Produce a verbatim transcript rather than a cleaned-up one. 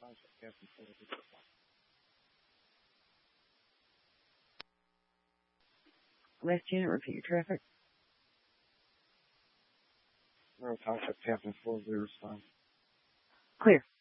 Last unit, repeat your traffic. Rural Township, Captain four zero respond. Clear.